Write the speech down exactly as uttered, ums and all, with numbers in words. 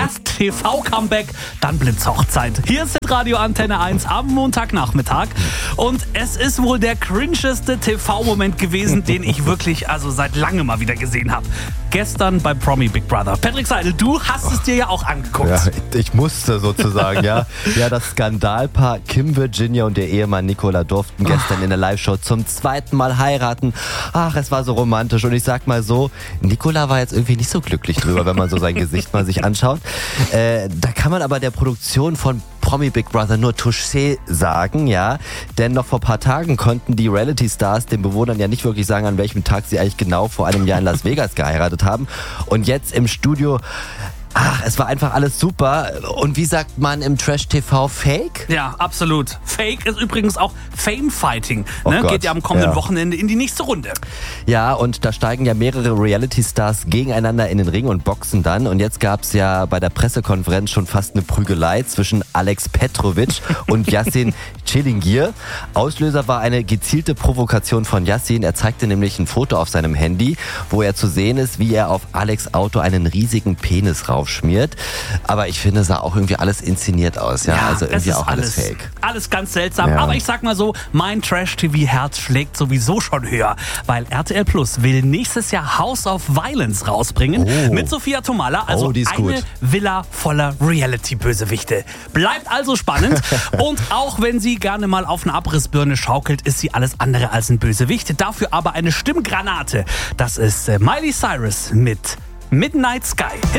Erst T V-Comeback, dann Blitzhochzeit. Hier ist Radio Antenne eins am Montagnachmittag. Und es ist wohl der cringeste T V-Moment gewesen, den ich wirklich also seit langem mal wieder gesehen habe. Gestern bei Promi Big Brother. Patrick Seidel, du hast es dir ja auch angeguckt. Ja, ich musste sozusagen, ja. Ja, das Skandalpaar Kim Virginia und ihr Ehemann Nicola durften gestern in der Live-Show zum zweiten Mal heiraten. Ach, es war so romantisch. Und ich sag mal so, Nicola war jetzt irgendwie nicht so glücklich drüber, wenn man so sein Gesicht mal sich anschaut. Äh, da kann man aber der Produktion von Promi Big Brother nur Touché sagen, ja. Denn noch vor ein paar Tagen konnten die Reality-Stars den Bewohnern ja nicht wirklich sagen, an welchem Tag sie eigentlich genau vor einem Jahr in Las Vegas geheiratet haben. Und jetzt im Studio, ach, es war einfach alles super. Und wie sagt man im Trash-T V, Fake? Ja, absolut. Fake ist übrigens auch Fame-Fighting. Oh Ne? Gott, Geht ja am kommenden ja. Wochenende in die nächste Runde. Ja, und da steigen ja mehrere Reality-Stars gegeneinander in den Ring und boxen dann. Und jetzt gab's ja bei der Pressekonferenz schon fast eine Prügelei zwischen Alex Petrovic und Yassin Çilingir. Auslöser war eine gezielte Provokation von Yassin. Er zeigte nämlich ein Foto auf seinem Handy, wo er zu sehen ist, wie er auf Alex' Auto einen riesigen Penis raufschmiert. Aber ich finde, sah auch irgendwie alles inszeniert aus. Ja, Ja, also es irgendwie ist auch alles, alles fake. Alles ganz seltsam. Ja. Aber ich sag mal so, mein Trash-T V-Herz schlägt sowieso schon höher. Weil R T L Plus will nächstes Jahr House of Violence rausbringen. Oh. Mit Sophia Tomalla. Also Oh, die ist eine gut. Villa voller Reality-Bösewichte. Bleibt also spannend. Und auch wenn sie gerne mal auf eine Abrissbirne schaukelt, ist sie alles andere als ein Bösewicht. Dafür aber eine Stimmgranate. Das ist äh, Miley Cyrus mit Midnight Sky.